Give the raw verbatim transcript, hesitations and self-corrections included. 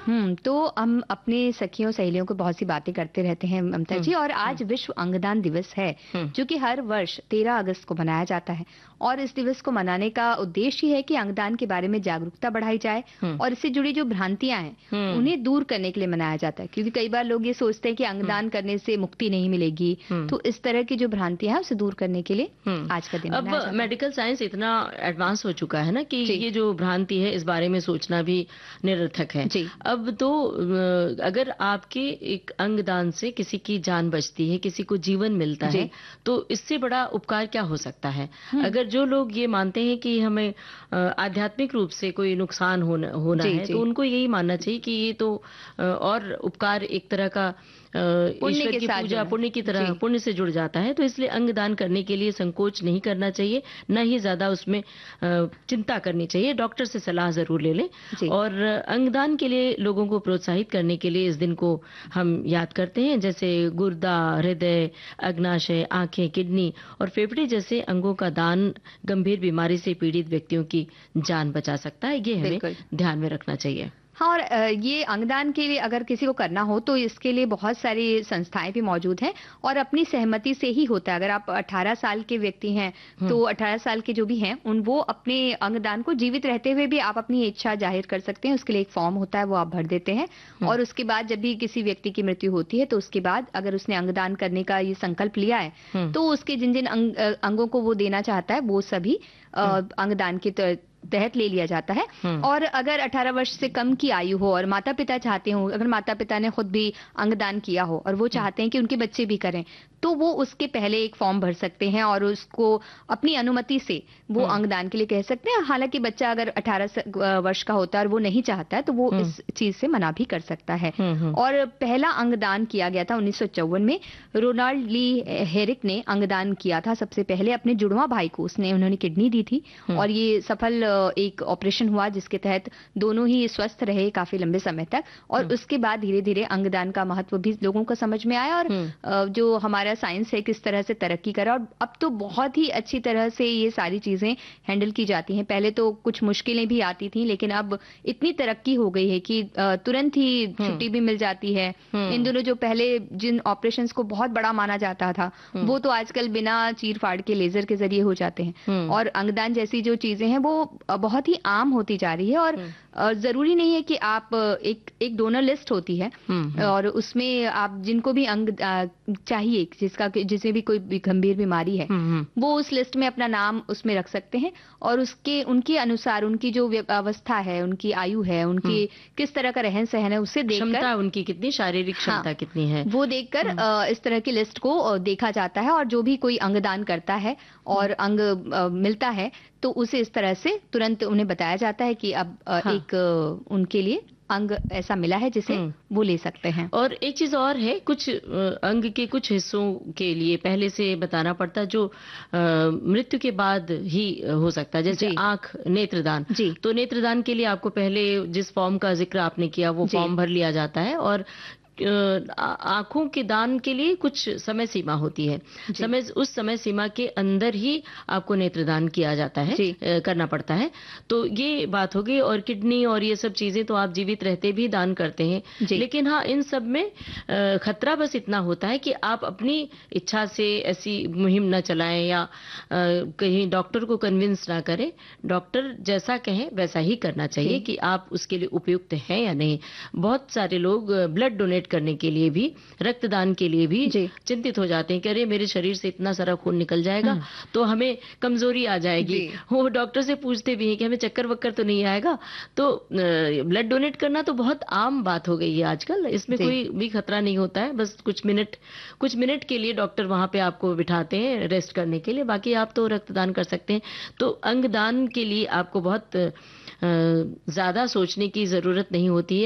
हम्म तो हम अपने सखियों सहेलियों को बहुत सी बातें करते रहते हैं ममता जी, और आज विश्व अंगदान दिवस है जो कि हर वर्ष तेरह अगस्त को मनाया जाता है। और इस दिवस को मनाने का उद्देश्य ही है कि अंगदान के बारे में जागरूकता बढ़ाई जाए और इससे जुड़ी जो भ्रांतियां हैं उन्हें दूर करने के लिए मनाया जाता है, क्योंकि कई बार लोग ये सोचते हैं कि अंगदान करने से मुक्ति नहीं मिलेगी। तो इस तरह की जो भ्रांतियां हैं उसे दूर करने के लिए आज का दिन मनाया जाता है। अब मेडिकल साइंस इतना एडवांस हो चुका है ना कि ये जो भ्रांति है इस बारे में सोचना भी निरर्थक है। अब तो अगर आपके एक अंगदान से किसी की जान बचती है, किसी को जीवन मिलता है, तो इससे बड़ा उपकार क्या हो सकता है। अगर जो लोग ये मानते हैं कि हमें आध्यात्मिक रूप से कोई नुकसान होना होना है, तो उनको यही मानना चाहिए कि ये तो और उपकार एक तरह का ईश्वर की पूजा पुण्य की तरह पुण्य से जुड़ जाता है। तो इसलिए अंगदान करने के लिए संकोच नहीं करना चाहिए, न ही ज्यादा उसमें चिंता करनी चाहिए। डॉक्टर से सलाह जरूर ले लें। और अंगदान के लिए लोगों को प्रोत्साहित करने के लिए इस दिन को हम याद करते हैं, जैसे गुर्दा, हृदय, अग्नाशय, आंखें, किडनी और फेफड़े जैसे अंगों का दान गंभीर बीमारी से पीड़ित व्यक्तियों की जान बचा सकता है। ये हमें ध्यान में रखना चाहिए। हाँ, और ये अंगदान के लिए अगर किसी को करना हो तो इसके लिए बहुत सारी संस्थाएं भी मौजूद हैं और अपनी सहमति से ही होता है। अगर आप अठारह साल के व्यक्ति हैं तो अठारह साल के जो भी हैं उन वो अपने अंगदान को जीवित रहते हुए भी आप अपनी इच्छा जाहिर कर सकते हैं। उसके लिए एक फॉर्म होता है, वो आप भर देते हैं और उसके बाद जब भी किसी व्यक्ति की मृत्यु होती है तो उसके बाद अगर उसने अंगदान करने का ये संकल्प लिया है तो उसके जिन जिन अंग, अंगों को वो देना चाहता है वो सभी अंगदान के तहत ले लिया जाता है। और अगर अठारह वर्ष से कम की आयु हो और माता पिता चाहते हो, अगर माता पिता ने खुद भी अंगदान किया हो और वो चाहते हैं कि उनके बच्चे भी करें, तो वो उसके पहले एक फॉर्म भर सकते हैं और उसको अपनी अनुमति से वो अंगदान के लिए कह सकते हैं। हालांकि बच्चा अगर अठारह वर्ष का होता है और वो नहीं चाहता है तो वो इस चीज से मना भी कर सकता है। और पहला अंगदान किया गया था उन्नीस सौ चौवन में। रोनाल्ड ली हेरिक ने अंगदान किया था सबसे पहले अपने जुड़वा भाई को। उसने उन्होंने किडनी दी थी और ये सफल एक ऑपरेशन हुआ जिसके तहत दोनों ही स्वस्थ रहे काफी लंबे समय तक। और उसके बाद धीरे धीरे अंगदान का महत्व भी लोगों को समझ में आया और जो हमारा साइंस है किस तरह से तरक्की करा और अब तो बहुत ही अच्छी तरह से ये सारी चीजें हैंडल की जाती हैं। पहले तो कुछ मुश्किलें भी आती थी लेकिन अब इतनी तरक्की हो गई है कि तुरंत ही छुट्टी भी मिल जाती है। इन दोनों जो पहले जिन ऑपरेशंस को बहुत बड़ा माना जाता था वो तो आजकल बिना चीर फाड़ के लेजर के जरिए हो जाते हैं। और अंगदान जैसी जो चीजें हैं वो बहुत ही आम होती जा रही है और जरूरी नहीं है कि आप एक एक डोनर लिस्ट होती है और उसमें आप जिनको भी अंग चाहिए, जिसका जिसे भी कोई भी गंभीर बीमारी है वो उस लिस्ट में अपना नाम उसमें रख सकते हैं और उसके उनके अनुसार उनकी जो अवस्था है, उनकी आयु है, उनकी किस तरह का रहन सहन है, उससे देखकर उनकी कितनी शारीरिक क्षमता हाँ, कितनी है वो देखकर इस तरह की लिस्ट को देखा जाता है। और जो भी कोई अंगदान करता है और अंग मिलता है तो उसे इस तरह से तुरंत उन्हें बताया जाता है कि अब हाँ। एक उनके लिए अंग ऐसा मिला है जिसे वो ले सकते हैं। और एक चीज और है, कुछ अंग के कुछ हिस्सों के लिए पहले से बताना पड़ता है जो मृत्यु के बाद ही हो सकता है, जैसे आंख नेत्रदान। तो नेत्रदान के लिए आपको पहले जिस फॉर्म का जिक्र आपने किया वो फॉर्म भर लिया जाता है और आंखों के दान के लिए कुछ समय सीमा होती है। समय उस समय सीमा के अंदर ही आपको नेत्रदान किया जाता है, करना पड़ता है। तो ये बात हो गई। और किडनी और ये सब चीजें तो आप जीवित रहते भी दान करते हैं, लेकिन हाँ इन सब में खतरा बस इतना होता है कि आप अपनी इच्छा से ऐसी मुहिम न चलाएं या कहीं डॉक्टर को कन्विंस ना करें। डॉक्टर जैसा कहें वैसा ही करना चाहिए कि आप उसके लिए उपयुक्त हैं या नहीं। बहुत सारे लोग ब्लड डोनेट करने के लिए भी, रक्तदान के लिए भी चिंतित हो जाते हैं कि अरे मेरे शरीर से इतना सारा खून निकल जाएगा तो हमें कमजोरी आ जाएगी। वो डॉक्टर से पूछते भी हैं कि हमें चक्कर वक्कर तो नहीं आएगा। तो ब्लड डोनेट करना तो बहुत आम बात हो गई है आजकल, इसमें कोई भी खतरा नहीं होता है। बस कुछ मिनट कुछ मिनट के लिए डॉक्टर वहां पे आपको बिठाते हैं रेस्ट करने के लिए, बाकी आप तो रक्तदान कर सकते हैं। तो अंगदान के लिए आपको बहुत ज्यादा सोचने की जरूरत नहीं होती है।